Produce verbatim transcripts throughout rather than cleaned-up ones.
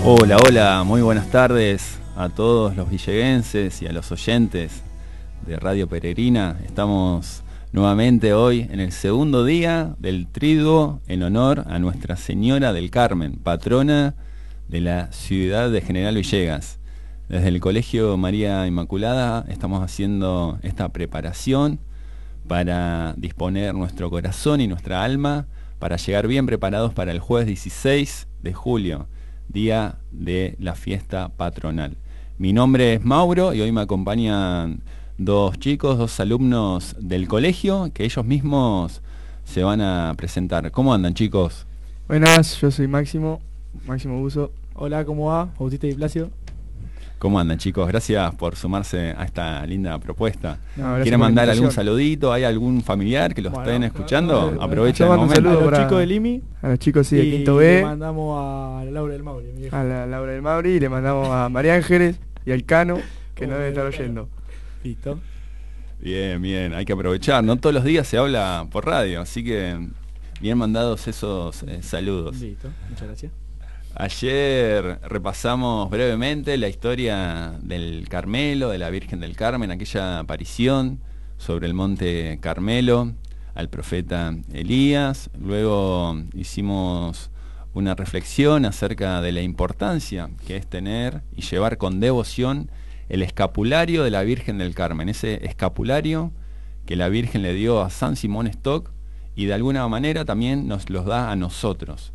Hola, hola, muy buenas tardes a todos los villeguenses y a los oyentes de Radio Peregrina. Estamos nuevamente hoy en el segundo día del Triduo en honor a Nuestra Señora del Carmen, patrona de la ciudad de General Villegas. Desde el Colegio María Inmaculada estamos haciendo esta preparación para disponer nuestro corazón y nuestra alma para llegar bien preparados para el jueves dieciséis de julio, día de la fiesta patronal. Mi nombre es Mauro y hoy me acompañan dos chicos, dos alumnos del colegio, que ellos mismos se van a presentar. ¿Cómo andan, chicos? Buenas, yo soy Máximo, Máximo Buzo. Hola, ¿cómo va? Bautista y Blasio. ¿Cómo andan, chicos? Gracias por sumarse a esta linda propuesta. No, ¿Quieren mandar algún saludito? ¿Hay algún familiar que los bueno, estén escuchando? no, Aprovechen no, el momento. A los chicos del I M I. A los chicos sí, de Quinto B. Le mandamos a la Laura del Mauri. Mi a la Laura del Mauri. Y le mandamos a María Ángeles y al Cano, que no debe estar oyendo. Listo. Bien, bien. Hay que aprovechar. No todos los días se habla por radio, así que bien mandados esos eh, saludos. Listo. Muchas gracias. Ayer repasamos brevemente la historia del Carmelo, de la Virgen del Carmen, aquella aparición sobre el monte Carmelo al profeta Elías. Luego hicimos una reflexión acerca de la importancia que es tener y llevar con devoción el escapulario de la Virgen del Carmen, ese escapulario que la Virgen le dio a San Simón Stock y de alguna manera también nos los da a nosotros.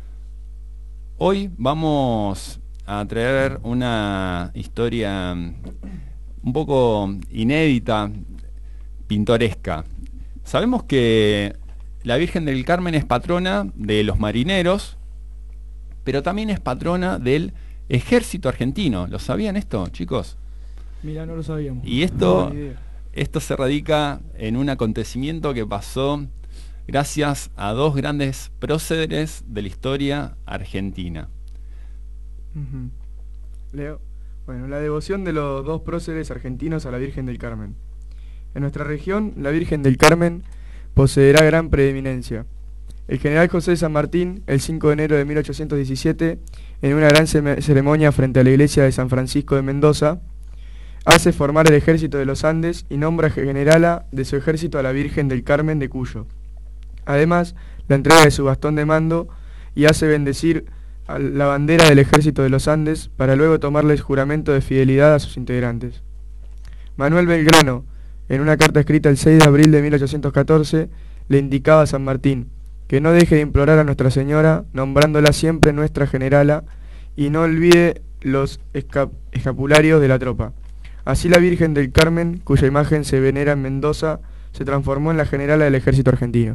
Hoy vamos a traer una historia un poco inédita, pintoresca. Sabemos que la Virgen del Carmen es patrona de los marineros, pero también es patrona del ejército argentino. ¿Lo sabían esto, chicos? Mira, no lo sabíamos. Y esto, no, esto se radica en un acontecimiento que pasó gracias a dos grandes próceres de la historia argentina. Uh-huh. Leo. Bueno, la devoción de los dos próceres argentinos a la Virgen del Carmen. En nuestra región, la Virgen del Carmen poseerá gran preeminencia. El general José de San Martín, el cinco de enero de mil ochocientos diecisiete, en una gran ceremonia frente a la iglesia de San Francisco de Mendoza, hace formar el ejército de los Andes y nombra generala de su ejército a la Virgen del Carmen de Cuyo. Además, la entrega de su bastón de mando y hace bendecir a la bandera del ejército de los Andes para luego tomarles juramento de fidelidad a sus integrantes. Manuel Belgrano, en una carta escrita el seis de abril de mil ochocientos catorce, le indicaba a San Martín que no deje de implorar a Nuestra Señora, nombrándola siempre nuestra generala, y no olvide los escap- escapularios de la tropa. Así la Virgen del Carmen, cuya imagen se venera en Mendoza, se transformó en la generala del ejército argentino.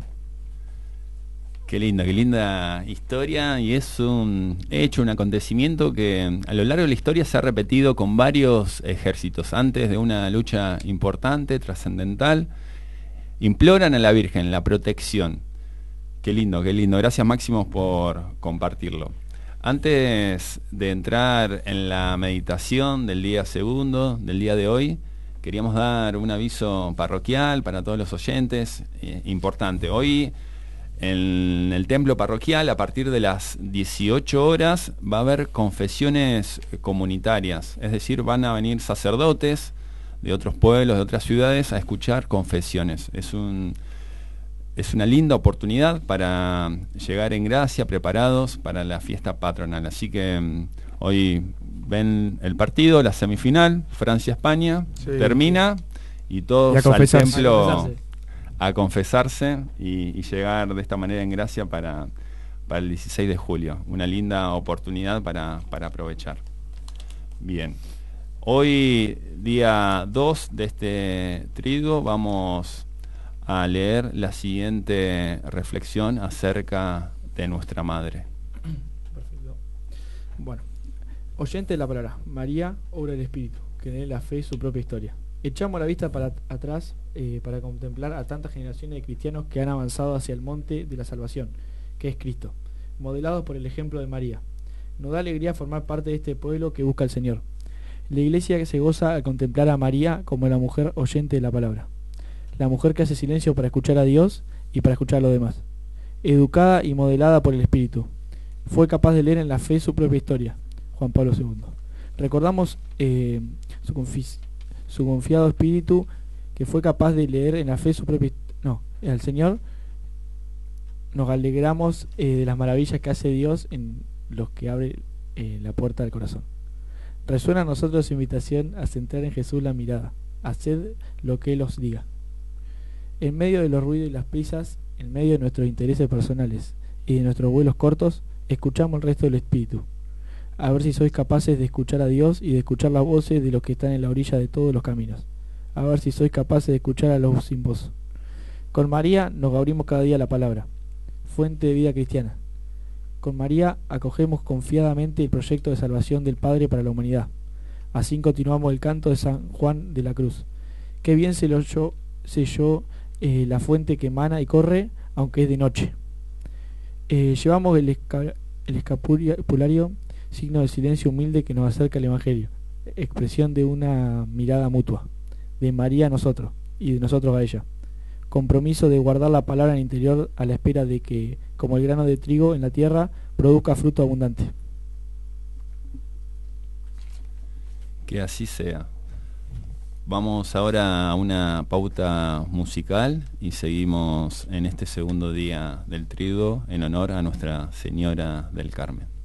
Qué linda, qué linda historia, y es un hecho, un acontecimiento que a lo largo de la historia se ha repetido con varios ejércitos. Antes de una lucha importante, trascendental, imploran a la Virgen la protección. Qué lindo, qué lindo. Gracias, Máximo, por compartirlo. Antes de entrar en la meditación del día segundo, del día de hoy, queríamos dar un aviso parroquial para todos los oyentes, eh, importante. Hoy, en el templo parroquial, a partir de las dieciocho horas, va a haber confesiones comunitarias, es decir, van a venir sacerdotes de otros pueblos, de otras ciudades, a escuchar confesiones. Es un, es una linda oportunidad para llegar en gracia, preparados para la fiesta patronal. Así que um, hoy ven el partido, la semifinal, Francia-España, sí, termina, y todos y al templo a confesarse y, y llegar de esta manera en gracia para, para el dieciséis de julio. Una linda oportunidad para, para aprovechar. Bien. Hoy, día dos de este triduo, vamos a leer la siguiente reflexión acerca de nuestra Madre. Perfecto. Bueno, oyente de la palabra, María, obra del Espíritu, que en él la fe y su propia historia. Echamos la vista para atrás eh, para contemplar a tantas generaciones de cristianos que han avanzado hacia el monte de la salvación, que es Cristo, modelados por el ejemplo de María. Nos da alegría formar parte de este pueblo que busca al Señor. La Iglesia se goza al contemplar a María como la mujer oyente de la palabra, la mujer que hace silencio para escuchar a Dios y para escuchar a los demás. Educada y modelada por el Espíritu, fue capaz de leer en la fe su propia historia, Juan Pablo segundo. Recordamos eh, su, confis, su confiado espíritu que fue capaz de leer en la fe su propia... No, al Señor nos alegramos eh, de las maravillas que hace Dios en los que abre eh, la puerta del corazón. Resuena a nosotros su invitación a centrar en Jesús la mirada. Haced lo que Él os diga. En medio de los ruidos y las prisas, en medio de nuestros intereses personales y de nuestros vuelos cortos, escuchamos el resto del Espíritu. A ver si sois capaces de escuchar a Dios y de escuchar las voces de los que están en la orilla de todos los caminos. A ver si sois capaces de escuchar a los sin voz. Con María nos abrimos cada día la palabra, fuente de vida cristiana. Con María acogemos confiadamente el proyecto de salvación del Padre para la humanidad. Así continuamos el canto de San Juan de la Cruz. Qué bien se lo oyó, se oyó eh, la fuente que emana y corre, aunque es de noche. Eh, llevamos el, esca, el escapulario, signo de silencio humilde que nos acerca al Evangelio, expresión de una mirada mutua, de María a nosotros y de nosotros a ella. Compromiso de guardar la palabra en el interior a la espera de que, como el grano de trigo en la tierra, produzca fruto abundante. Que así sea. Vamos ahora a una pauta musical y seguimos en este segundo día del triduo en honor a Nuestra Señora del Carmen.